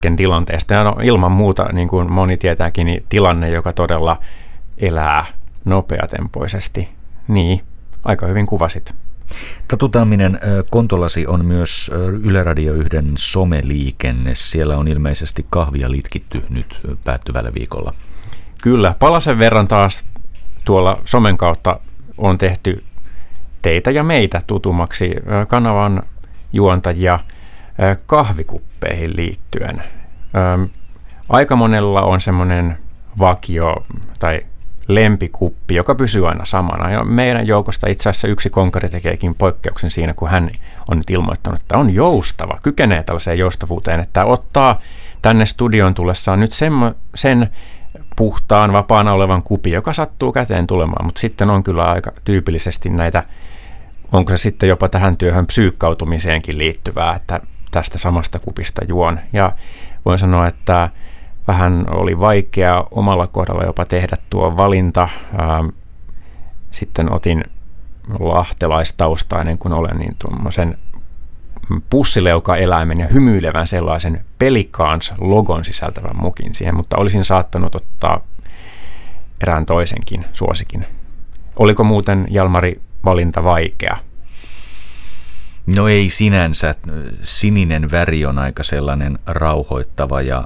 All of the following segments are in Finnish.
tilanteesta. Ja no, ilman muuta, niin kuin moni tietääkin, niin tilanne, joka todella elää nopeatempoisesti. Niin, aika hyvin kuvasit. Tatu Tamminen, kontolasi on myös Yle Radio 1 someliikenne. Siellä on ilmeisesti kahvia litkitty nyt päättyvällä viikolla. Kyllä, palasen verran taas tuolla somen kautta on tehty teitä ja meitä tutummaksi kanavan juontajia kahvikuppeihin liittyen. Aika monella on semmoinen vakio tai lempikuppi, joka pysyy aina samana. Ja meidän joukosta itse asiassa yksi konkari tekeekin poikkeuksen siinä, kun hän on nyt ilmoittanut, että on joustava, kykenee tällaiseen joustavuuteen, että ottaa tänne studioon tullessaan nyt sen puhtaan, vapaana olevan kupi, joka sattuu käteen tulemaan, mutta sitten on kyllä aika tyypillisesti näitä, onko se sitten jopa tähän työhön psyykkautumiseenkin liittyvää, että tästä samasta kupista juon. Ja voin sanoa, että vähän oli vaikea omalla kohdalla jopa tehdä tuo valinta. Sitten otin lahtelaistaustainen, kun olen, niin tuommoisen pussileukaeläimen ja hymyilevän sellaisen Pelicans-logon sisältävän mukin siihen, mutta olisin saattanut ottaa erään toisenkin suosikin. Oliko muuten, Jalmari, valinta vaikea? No ei sinänsä. Sininen väri on aika sellainen rauhoittava ja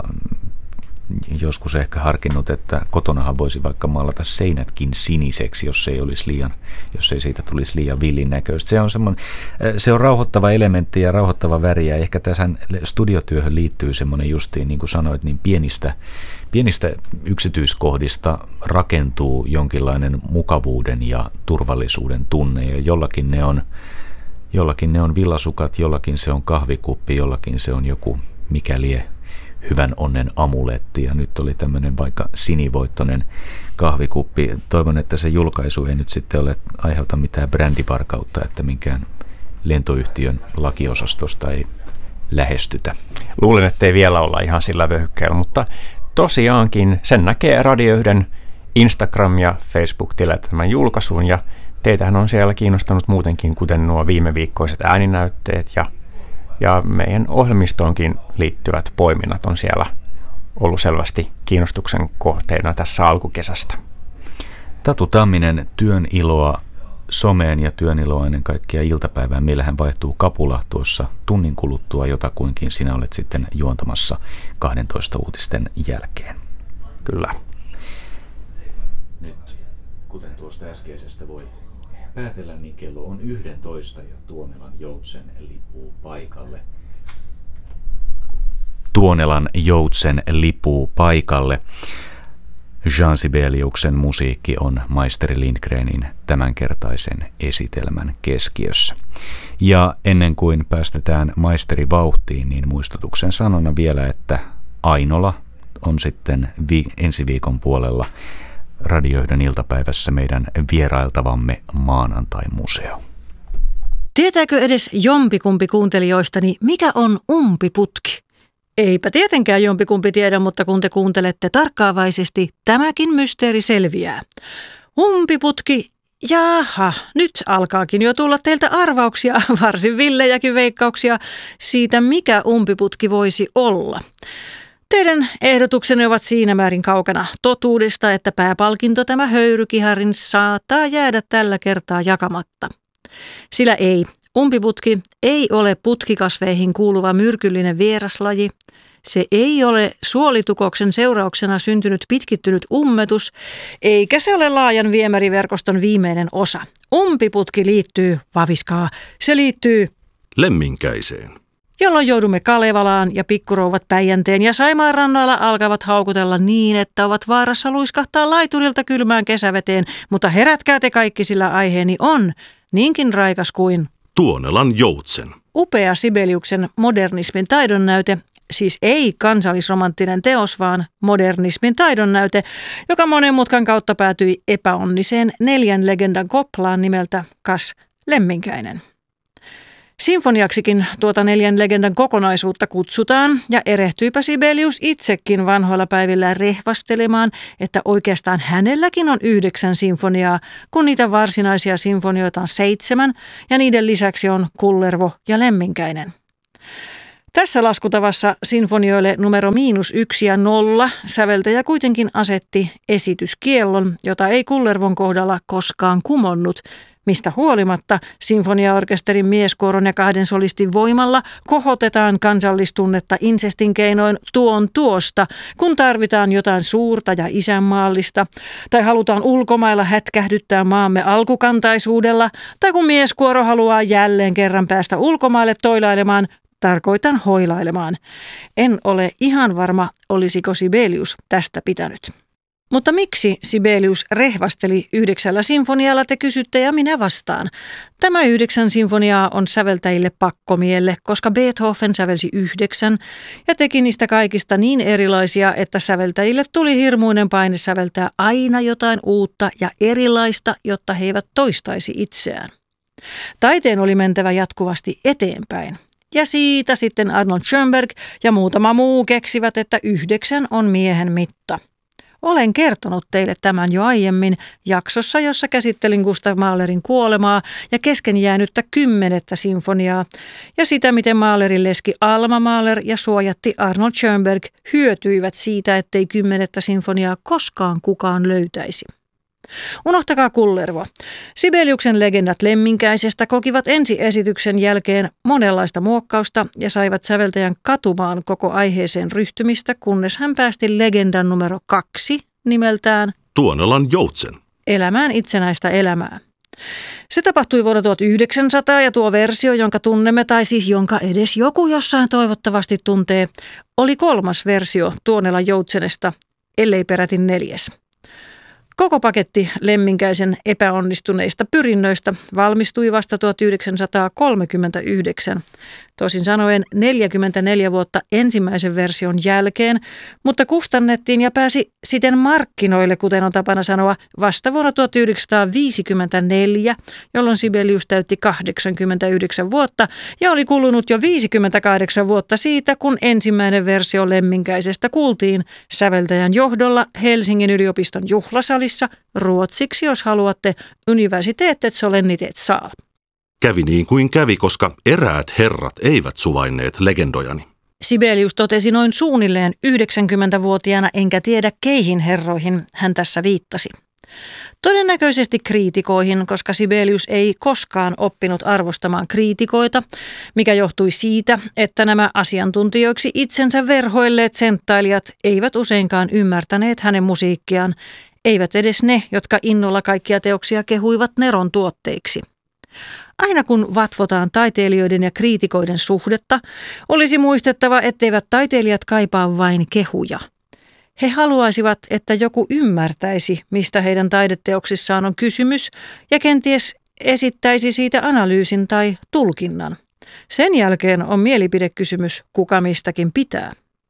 joskus ehkä harkinnut, että kotonahan voisi vaikka maalata seinätkin siniseksi, jos ei siitä tulisi liian villin näköistä. Se on rauhoittava elementti ja rauhoittava väri, ja ehkä tässä studiotyöhön liittyy semmoinen justiin, niin kuin sanoit, niin pienistä yksityiskohdista rakentuu jonkinlainen mukavuuden ja turvallisuuden tunne, ja jollakin ne on villasukat, jollakin se on kahvikuppi, jollakin se on joku mikä lie hyvän onnen amuletti, ja nyt oli tämmöinen vaikka sinivoittoinen kahvikuppi. Toivon, että se julkaisu ei nyt sitten ole aiheuta mitään brändivarkautta, että minkään lentoyhtiön lakiosastosta ei lähestytä. Luulen, että ei vielä olla ihan sillä vyöhykkeellä, mutta tosiaankin sen näkee Radio 1 Instagram- ja Facebook-tililtä tämän julkaisuun, ja teitähän on siellä kiinnostanut muutenkin, kuten nuo viime viikkoiset ääninäytteet ja meidän ohjelmistoonkin liittyvät poiminnat on siellä ollut selvästi kiinnostuksen kohteena tässä alkukesästä. Tatu Tamminen, työn iloa someen ja työn iloa ennen kaikkea iltapäivään. Meillähän vaihtuu kapula tuossa tunnin kuluttua, jotakuinkin sinä olet sitten juontamassa 12 uutisten jälkeen. Kyllä. Nyt, kuten tuosta äskeisestä voi päätellä, niin kello on 11 ja Tuonelan Joutsen lipuu paikalle. Tuonelan Joutsen lipuu paikalle. Jean Sibeliuksen musiikki on maisteri Lindgrenin tämänkertaisen esitelmän keskiössä. Ja ennen kuin päästetään maisteri vauhtiin, niin muistutuksen sanona vielä, että Ainola on sitten ensi viikon puolella Radio 1 iltapäivässä meidän vierailtavamme maanantai-museo. Tietääkö edes jompikumpi kuuntelijoistani, mikä on umpiputki? Eipä tietenkään jompikumpi tiedä, mutta kun te kuuntelette tarkkaavaisesti, tämäkin mysteeri selviää. Umpiputki, jaha, nyt alkaakin jo tulla teiltä arvauksia, varsin villejäkin veikkauksia siitä, mikä umpiputki voisi olla. Teidän ehdotuksenne ovat siinä määrin kaukana totuudesta, että pääpalkinto tämä höyrykiharin saattaa jäädä tällä kertaa jakamatta. Sillä ei, umpiputki ei ole putkikasveihin kuuluva myrkyllinen vieraslaji. Se ei ole suolitukoksen seurauksena syntynyt pitkittynyt ummetus, eikä se ole laajan viemäriverkoston viimeinen osa. Umpiputki liittyy, vaviskaa, se liittyy Lemminkäiseen. Jolloin joudumme Kalevalaan ja pikkurouvat Päijänteen ja Saimaan rannoilla alkavat haukutella niin, että ovat vaarassa luiskahtaa laiturilta kylmään kesäveteen, mutta herätkää te kaikki, sillä aiheeni on niinkin raikas kuin Tuonelan Joutsen. Upea Sibeliuksen modernismin taidonnäyte, siis ei kansallisromanttinen teos, vaan modernismin taidonnäyte, joka monen mutkan kautta päätyi epäonniseen 4 legendan koplaan nimeltä Kas Lemminkäinen. Sinfoniaksikin tuota 4 legendan kokonaisuutta kutsutaan, ja erehtyipä Sibelius itsekin vanhoilla päivillä rehvastelemaan, että oikeastaan hänelläkin on 9 sinfoniaa, kun niitä varsinaisia sinfonioita on 7, ja niiden lisäksi on Kullervo ja Lemminkäinen. Tässä laskutavassa sinfonioille numero -1 ja 0 säveltäjä kuitenkin asetti esityskiellon, jota ei Kullervon kohdalla koskaan kumonnut, mistä huolimatta sinfoniaorkesterin mieskuoron ja 2 solistin voimalla kohotetaan kansallistunnetta insestin keinoin tuosta, kun tarvitaan jotain suurta ja isänmaallista, tai halutaan ulkomailla hätkähdyttää maamme alkukantaisuudella, tai kun mieskuoro haluaa jälleen kerran päästä ulkomaille toilailemaan, tarkoitan hoilailemaan. En ole ihan varma, olisiko Sibelius tästä pitänyt. Mutta miksi Sibelius rehvasteli 9 sinfonialla, te kysytte, ja minä vastaan. Tämä 9 sinfoniaa on säveltäjille pakkomielle, koska Beethoven sävelsi 9 ja teki niistä kaikista niin erilaisia, että säveltäjille tuli hirmuinen paine säveltää aina jotain uutta ja erilaista, jotta he eivät toistaisi itseään. Taiteen oli mentävä jatkuvasti eteenpäin. Ja siitä sitten Arnold Schönberg ja muutama muu keksivät, että 9 on miehen mitta. Olen kertonut teille tämän jo aiemmin jaksossa, jossa käsittelin Gustav Mahlerin kuolemaa ja kesken jäänyttä 10. sinfoniaa ja sitä, miten Mahlerin leski Alma Mahler ja suojatti Arnold Schönberg hyötyivät siitä, ettei 10. sinfoniaa koskaan kukaan löytäisi. Unohtakaa Kullervo. Sibeliuksen legendat Lemminkäisestä kokivat ensiesityksen jälkeen monenlaista muokkausta ja saivat säveltäjän katumaan koko aiheeseen ryhtymistä, kunnes hän päästi legendan numero 2 nimeltään Tuonelan Joutsen. Elämään itsenäistä elämää. Se tapahtui vuonna 1900 ja tuo versio, jonka tunnemme, tai siis jonka edes joku jossain toivottavasti tuntee, oli 3. versio Tuonelan Joutsenesta, ellei peräti 4. Koko paketti Lemminkäisen epäonnistuneista pyrinnöistä valmistui vasta 1939, toisin sanoen 44 vuotta ensimmäisen version jälkeen, mutta kustannettiin ja pääsi siten markkinoille, kuten on tapana sanoa, vasta vuonna 1954, jolloin Sibelius täytti 89 vuotta ja oli kulunut jo 58 vuotta siitä, kun ensimmäinen versio Lemminkäisestä kuultiin säveltäjän johdolla Helsingin yliopiston juhlasalissa, ruotsiksi, jos haluatte, Universitetet Solennitetsal. Kävi niin kuin kävi, koska eräät herrat eivät suvainneet legendojani. Sibelius totesi noin suunnilleen 90-vuotiaana, enkä tiedä keihin herroihin hän tässä viittasi. Todennäköisesti kriitikoihin, koska Sibelius ei koskaan oppinut arvostamaan kriitikoita, mikä johtui siitä, että nämä asiantuntijoiksi itsensä verhoilleet senttailijat eivät useinkaan ymmärtäneet hänen musiikkiaan, eivät edes ne, jotka innolla kaikkia teoksia kehuivat Neron tuotteiksi. Aina kun vatvotaan taiteilijoiden ja kriitikoiden suhdetta, olisi muistettava, etteivät taiteilijat kaipaa vain kehuja. He haluaisivat, että joku ymmärtäisi, mistä heidän taideteoksissaan on kysymys, ja kenties esittäisi siitä analyysin tai tulkinnan. Sen jälkeen on mielipidekysymys, kuka mistäkin pitää.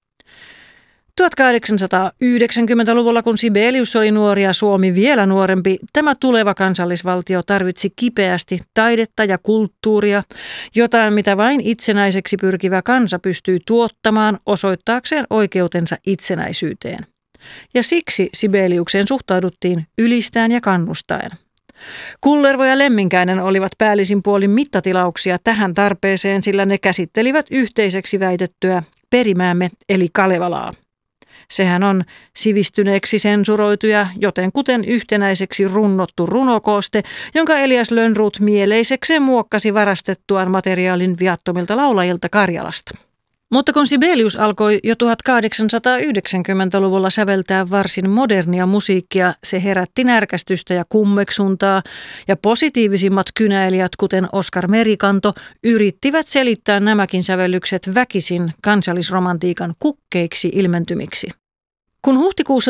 1890-luvulla, kun Sibelius oli nuori ja Suomi vielä nuorempi, tämä tuleva kansallisvaltio tarvitsi kipeästi taidetta ja kulttuuria, jotain mitä vain itsenäiseksi pyrkivä kansa pystyy tuottamaan osoittaakseen oikeutensa itsenäisyyteen. Ja siksi Sibeliukseen suhtauduttiin ylistäen ja kannustaen. Kullervo ja Lemminkäinen olivat päällisin puolin mittatilauksia tähän tarpeeseen, sillä ne käsittelivät yhteiseksi väitettyä perimäämme eli Kalevalaa. Sehän on sivistyneeksi sensuroitu ja jotenkuten yhtenäiseksi runnottu runokooste, jonka Elias Lönnrot mieleisekseen muokkasi varastettuaan materiaalin viattomilta laulajilta Karjalasta. Mutta kun Sibelius alkoi jo 1890-luvulla säveltää varsin modernia musiikkia, se herätti närkästystä ja kummeksuntaa, ja positiivisimmat kynäilijät, kuten Oskar Merikanto, yrittivät selittää nämäkin sävellykset väkisin kansallisromantiikan kukkeiksi ilmentymiksi. Kun huhtikuussa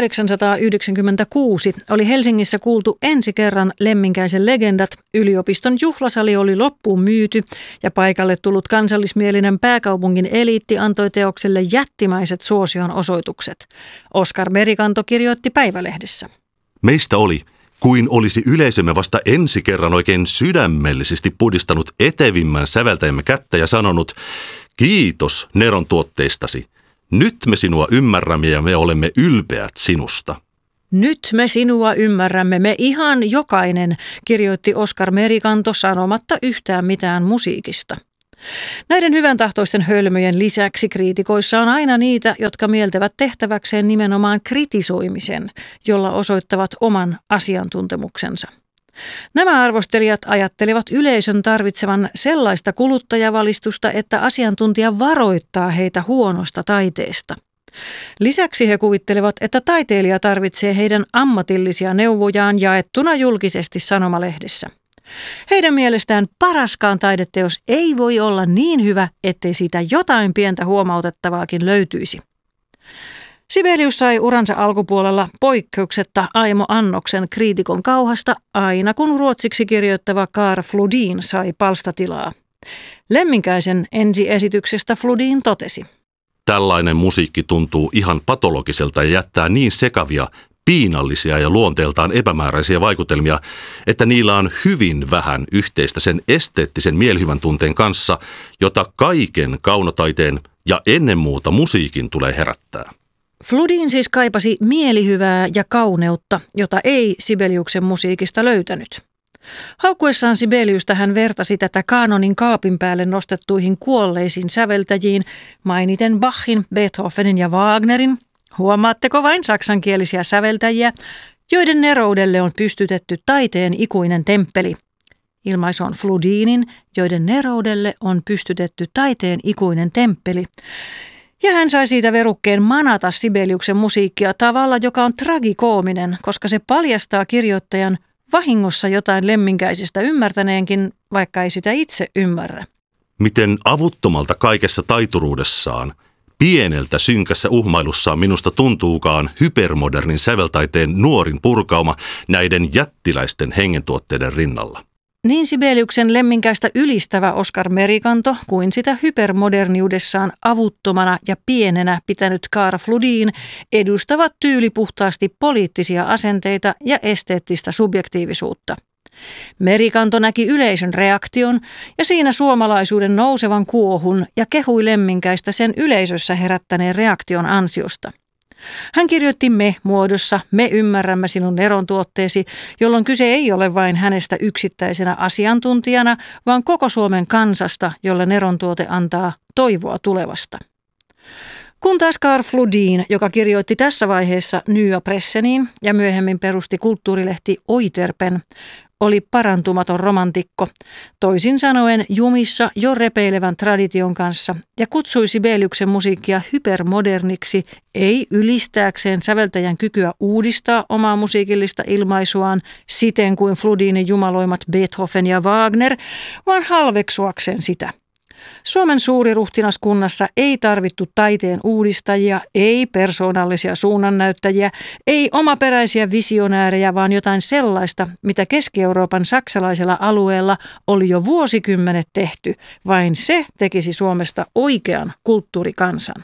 1896 oli Helsingissä kuultu ensi kerran Lemminkäisen legendat, yliopiston juhlasali oli loppuun myyty ja paikalle tullut kansallismielinen pääkaupungin eliitti antoi teokselle jättimäiset suosion osoitukset. Oskar Merikanto kirjoitti Päivälehdessä. Meistä oli, kuin olisi yleisömme vasta ensi kerran oikein sydämellisesti pudistanut etevimmän säveltäjämme kättä ja sanonut, kiitos Neron tuotteistasi. Nyt me sinua ymmärrämme ja me olemme ylpeät sinusta. Nyt me sinua ymmärrämme, me ihan jokainen, kirjoitti Oskar Merikanto sanomatta yhtään mitään musiikista. Näiden hyvän tahtoisten hölmöjen lisäksi kriitikoissa on aina niitä, jotka mieltävät tehtäväkseen nimenomaan kritisoimisen, jolla osoittavat oman asiantuntemuksensa. Nämä arvostelijat ajattelevat yleisön tarvitsevan sellaista kuluttajavalistusta, että asiantuntija varoittaa heitä huonosta taiteesta. Lisäksi he kuvittelevat, että taiteilija tarvitsee heidän ammatillisia neuvojaan jaettuna julkisesti sanomalehdessä. Heidän mielestään paraskaan taideteos ei voi olla niin hyvä, ettei siitä jotain pientä huomautettavaakin löytyisi. Sibelius sai uransa alkupuolella poikkeuksetta aimo annoksen kriitikon kauhasta aina kun ruotsiksi kirjoittava Carl Flodin sai palstatilaa. Lemminkäisen ensiesityksestä Flodin totesi: Tällainen musiikki tuntuu ihan patologiselta ja jättää niin sekavia, piinallisia ja luonteeltaan epämääräisiä vaikutelmia, että niillä on hyvin vähän yhteistä sen esteettisen mielihyvän tunteen kanssa, jota kaiken kaunotaiteen ja ennen muuta musiikin tulee herättää. Flodin siis kaipasi mielihyvää ja kauneutta, jota ei Sibeliuksen musiikista löytänyt. Haukkuessaan Sibeliusta hän vertasi tätä kaanonin kaapin päälle nostettuihin kuolleisiin säveltäjiin, mainiten Bachin, Beethovenin ja Wagnerin. Huomaatteko vain saksankielisiä säveltäjiä, joiden neroudelle on pystytetty taiteen ikuinen temppeli. Ilmaisu on Flodinin, joiden neroudelle on pystytetty taiteen ikuinen temppeli. Ja hän sai siitä verukkeen manata Sibeliuksen musiikkia tavalla, joka on tragikoominen, koska se paljastaa kirjoittajan vahingossa jotain lemminkäisestä ymmärtäneenkin, vaikka ei sitä itse ymmärrä. Miten avuttomalta kaikessa taituruudessaan, pieneltä synkässä uhmailussaan minusta tuntuukaan hypermodernin säveltaiteen nuorin purkauma näiden jättiläisten hengentuotteiden rinnalla. Niin Sibeliuksen lemminkäistä ylistävä Oskar Merikanto kuin sitä hypermoderniudessaan avuttomana ja pienenä pitänyt Carl Flodin edustavat tyylipuhtaasti poliittisia asenteita ja esteettistä subjektiivisuutta. Merikanto näki yleisön reaktion ja siinä suomalaisuuden nousevan kuohun ja kehui lemminkäistä sen yleisössä herättäneen reaktion ansiosta. Hän kirjoitti me-muodossa, me ymmärrämme sinun nerontuotteesi, jolloin kyse ei ole vain hänestä yksittäisenä asiantuntijana, vaan koko Suomen kansasta, jolle nerontuote antaa toivoa tulevasta. Kun taas Carl Flodin, joka kirjoitti tässä vaiheessa Nya Presseniin ja myöhemmin perusti kulttuurilehti Oiterpen, oli parantumaton romantikko, toisin sanoen jumissa jo repeilevän tradition kanssa ja kutsui Sibeliuksen musiikkia hypermoderniksi, ei ylistääkseen säveltäjän kykyä uudistaa omaa musiikillista ilmaisuaan siten kuin Flodinin jumaloimat Beethoven ja Wagner, vaan halveksuakseen sitä. Suomen suuriruhtinaskunnassa ei tarvittu taiteen uudistajia, ei persoonallisia suunnannäyttäjiä, ei omaperäisiä visionäärejä, vaan jotain sellaista, mitä Keski-Euroopan saksalaisella alueella oli jo vuosikymmenet tehty. Vain se tekisi Suomesta oikean kulttuurikansan.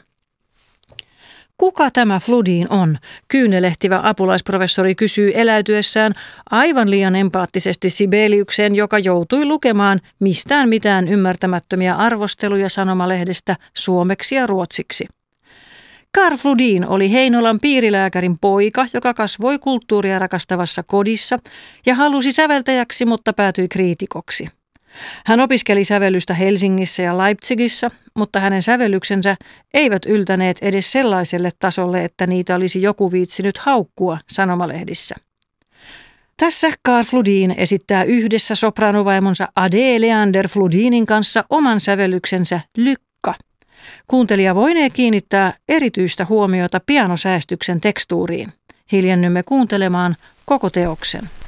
Kuka tämä Flodin on? Kyynelehtivä apulaisprofessori kysyy eläytyessään aivan liian empaattisesti Sibeliukseen, joka joutui lukemaan mistään mitään ymmärtämättömiä arvosteluja sanomalehdestä suomeksi ja ruotsiksi. Carl Flodin oli Heinolan piirilääkärin poika, joka kasvoi kulttuuria rakastavassa kodissa ja halusi säveltäjäksi, mutta päätyi kriitikoksi. Hän opiskeli sävellystä Helsingissä ja Leipzigissä, mutta hänen sävellyksensä eivät yltäneet edes sellaiselle tasolle, että niitä olisi joku viitsinyt haukkua sanomalehdissä. Tässä Carl Flodin esittää yhdessä sopranovaimonsa Ade Leander Flodinin kanssa oman sävellyksensä Lykka. Kuuntelija voinee kiinnittää erityistä huomiota pianosäästyksen tekstuuriin. Hiljennymme kuuntelemaan koko teoksen.